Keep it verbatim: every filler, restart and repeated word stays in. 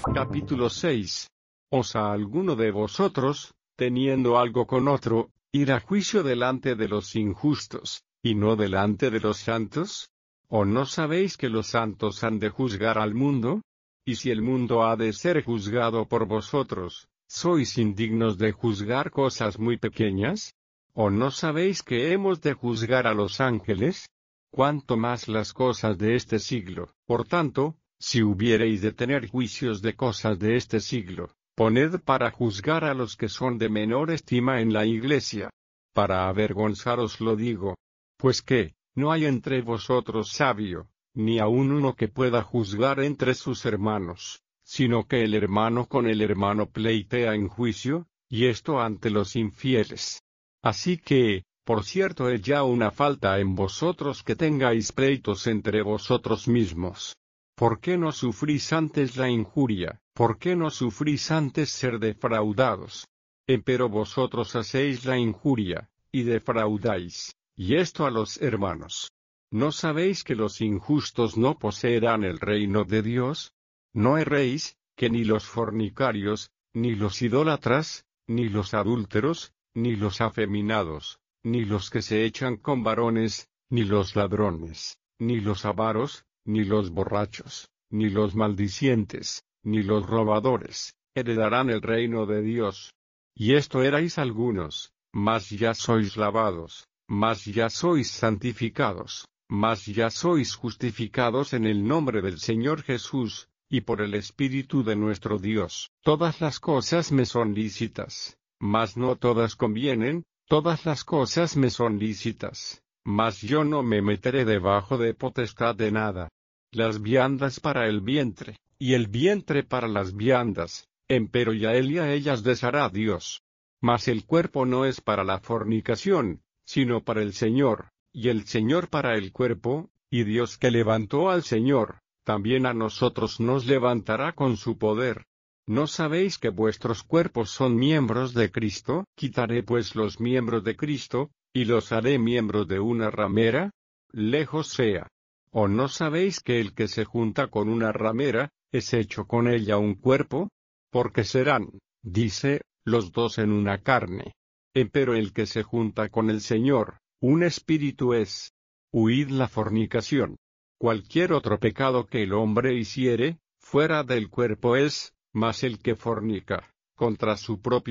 Capítulo seis. ¿Osa alguno de vosotros, teniendo algo con otro, ir a juicio delante de los injustos, y no delante de los santos? ¿O no sabéis que los santos han de juzgar al mundo? Y si el mundo ha de ser juzgado por vosotros, ¿sois indignos de juzgar cosas muy pequeñas? ¿O no sabéis que hemos de juzgar a los ángeles? Cuanto más las cosas de este siglo. Por tanto, si hubiereis de tener juicios de cosas de este siglo, poned para juzgar a los que son de menor estima en la iglesia. Para avergonzaros lo digo. Pues que, no hay entre vosotros sabio, ni aun uno que pueda juzgar entre sus hermanos, sino que el hermano con el hermano pleitea en juicio, y esto ante los infieles. Así que, por cierto, es ya una falta en vosotros que tengáis pleitos entre vosotros mismos. ¿Por qué no sufrís antes la injuria? ¿Por qué no sufrís antes ser defraudados? Empero vosotros hacéis la injuria, y defraudáis, y esto a los hermanos. ¿No sabéis que los injustos no poseerán el reino de Dios? No erréis, que ni los fornicarios, ni los idólatras, ni los adúlteros, ni los afeminados, ni los que se echan con varones, ni los ladrones, ni los avaros, ni los borrachos, ni los maldicientes, ni los robadores, heredarán el reino de Dios. Y esto erais algunos, mas ya sois lavados, mas ya sois santificados, mas ya sois justificados en el nombre del Señor Jesús, y por el Espíritu de nuestro Dios. Todas las cosas me son lícitas, mas no todas convienen. Todas las cosas me son lícitas, mas yo no me meteré debajo de potestad de nada. Las viandas para el vientre, y el vientre para las viandas, empero ya él y a ellas deshará Dios. Mas el cuerpo no es para la fornicación, sino para el Señor, y el Señor para el cuerpo, y Dios que levantó al Señor, también a nosotros nos levantará con su poder. ¿No sabéis que vuestros cuerpos son miembros de Cristo? ¿Quitaré pues los miembros de Cristo, y los haré miembros de una ramera? Lejos sea. ¿O no sabéis que el que se junta con una ramera, es hecho con ella un cuerpo? Porque serán, dice, los dos en una carne. Empero el que se junta con el Señor, un espíritu es. Huid la fornicación. Cualquier otro pecado que el hombre hiciere, fuera del cuerpo es, mas el que fornica, contra su propio